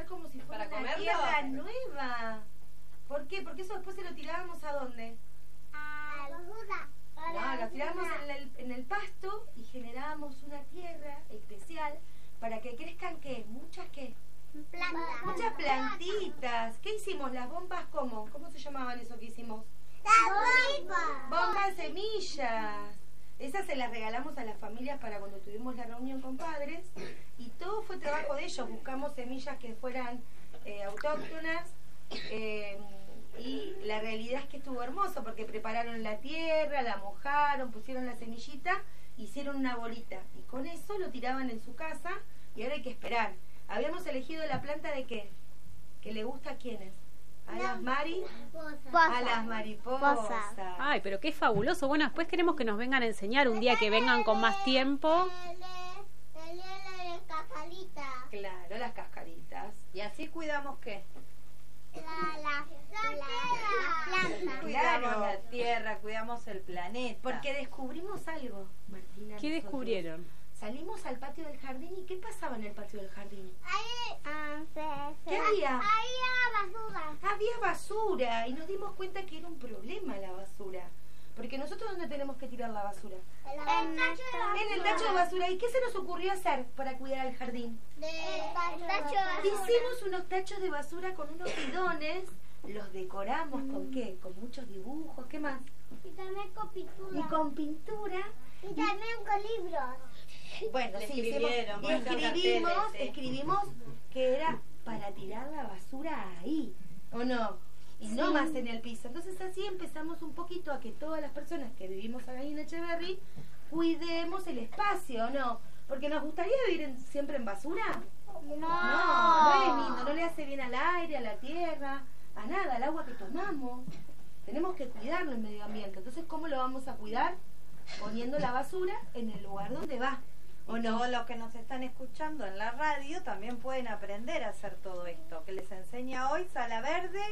hacer como si fuera ¿Para una comerlo? tierra nueva. ¿Por qué? Porque eso después se lo tirábamos ¿a dónde? A la basura. No, lo tirábamos en el pasto y generábamos una tierra especial para que crezcan, ¿qué? Muchas plantitas. ¿Qué hicimos? Las bombas, ¿cómo? ¿Cómo se llamaban eso que hicimos? Bombas semillas. Esas se las regalamos a las familias para cuando tuvimos la reunión con padres y todo fue trabajo de ellos. Buscamos semillas que fueran autóctonas y la realidad es que estuvo hermoso porque prepararon la tierra, la mojaron, pusieron la semillita, hicieron una bolita y con eso lo tiraban en su casa y ahora hay que esperar. Habíamos elegido la planta de ¿qué? ¿Que le gusta a quiénes? A las a las mariposas. Ay, pero qué fabuloso. Bueno, después queremos que nos vengan a enseñar un día que vengan con más tiempo. Las cascaritas. Claro, las cascaritas. ¿Y así cuidamos qué? La planta. Cuidamos la tierra, cuidamos el planeta. Porque descubrimos algo, Martina. ¿Qué nosotros. descubrieron? Salimos al patio del jardín y ¿qué pasaba en el patio del jardín? ¿Qué había? Había basura. Había basura y nos dimos cuenta que era un problema la basura. Porque nosotros ¿dónde tenemos que tirar la basura? En el tacho de basura. ¿Y qué se nos ocurrió hacer para cuidar el jardín? Hicimos unos tachos de basura con unos bidones, los decoramos ¿con qué? Con muchos dibujos, ¿qué más? Y también con pintura. Y con pintura. Y también con libros. Bueno, Le sí, escribieron, y pusieron escribimos, carteles, sí. escribimos que era para tirar la basura ahí, ¿o no? Y no más en el piso. Entonces así empezamos un poquito a que todas las personas que vivimos ahí en Echeverry cuidemos el espacio, ¿no? Porque nos gustaría vivir siempre en basura. No es lindo, no le hace bien al aire, a la tierra, a nada, al agua que tomamos. Tenemos que cuidarlo el medio ambiente. Entonces, ¿cómo lo vamos a cuidar? Poniendo la basura en el lugar donde va. O no, todos los que nos están escuchando en la radio también pueden aprender a hacer todo esto que les enseña hoy Sala Verde.